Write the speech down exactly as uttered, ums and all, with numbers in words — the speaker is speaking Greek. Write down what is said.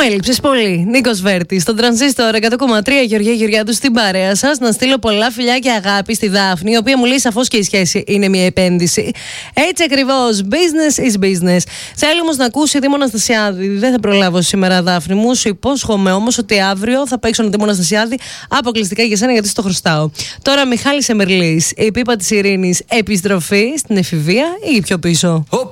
έλειψες πολύ. Νίκος Βέρτης, στον Τρανζίστορ εκατό κόμμα τρία, Γεωργία Γεωργιάδου στην παρέα σας. Να στείλω πολλά φιλιά και αγάπη στη Δάφνη, η οποία μου λέει σαφώς και η σχέση είναι μια επένδυση. Έτσι ακριβώς. Business is business. Θέλω όμως να ακούσει Δήμο Αναστασιάδη. Δεν θα προλάβω σήμερα, Δάφνη μου. Σου υπόσχομαι όμως ότι αύριο θα παίξω ένα Δήμο Αναστασιάδη αποκλειστικά για σένα, γιατί στο χρωστάω. Τώρα, Μιχάλης Εμερλής, η πίπα της Ειρήνης, επιστροφή στην εφηβεία ή πιο πίσω?